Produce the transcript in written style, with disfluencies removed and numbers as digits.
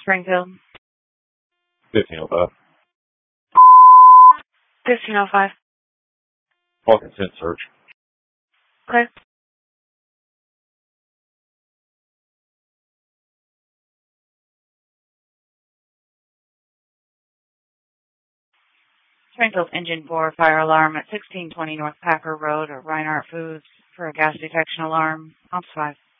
Springfield. 1505. 1505. Call consent search. Okay. Springfield Engine 4 fire alarm at 1620 North Packer Road or Reinhardt Foods for a gas detection alarm. Ops 5.